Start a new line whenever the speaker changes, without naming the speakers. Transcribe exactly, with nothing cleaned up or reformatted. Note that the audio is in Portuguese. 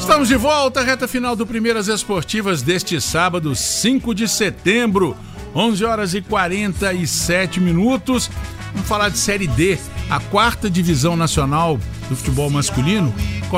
Estamos de volta, reta final do Primeiras Esportivas deste sábado, cinco de setembro, onze horas e quarenta e sete minutos. Vamos falar de Série D, a quarta divisão nacional do futebol masculino.